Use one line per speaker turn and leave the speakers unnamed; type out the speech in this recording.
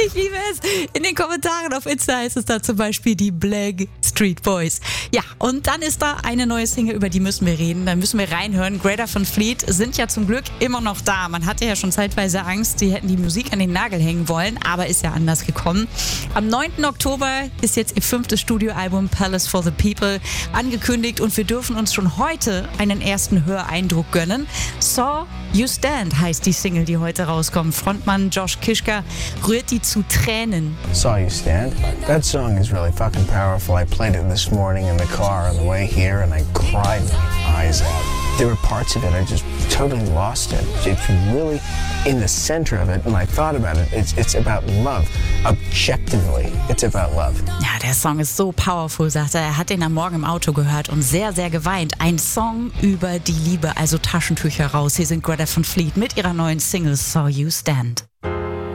Ich liebe es. In den Kommentaren auf Insta heißt es da zum Beispiel die Black Street Boys. Ja, und dann ist da eine neue Single, über die müssen wir reden. Da müssen wir reinhören. Greta Van Fleet sind ja zum Glück immer noch da. Man hatte ja schon zeitweise Angst, die hätten die Musik an den Nagel hängen wollen, aber ist ja anders gekommen. Am 9. Oktober ist jetzt ihr 5. Studioalbum Palace for the People angekündigt und wir dürfen uns schon heute einen ersten Höreindruck gönnen. Saw You Stand heißt die Single, die heute rauskommt. Frontmann Josh Kiszka rührt die zu Tränen.
Saw You Stand. That song is really fucking powerful. I played it this morning in the car on the way here and I cried my eyes out. There were parts of it I just totally lost it. It's really in the center of it and I thought about it. It's about love. Objectively, it's about love.
Ja, der Song ist so powerful, sagt er. Er hat den am Morgen im Auto gehört und sehr, sehr geweint. Ein Song über die Liebe, also Taschentücher raus. Hier sind Greta Van Fleet mit ihrer neuen Single Saw You Stand.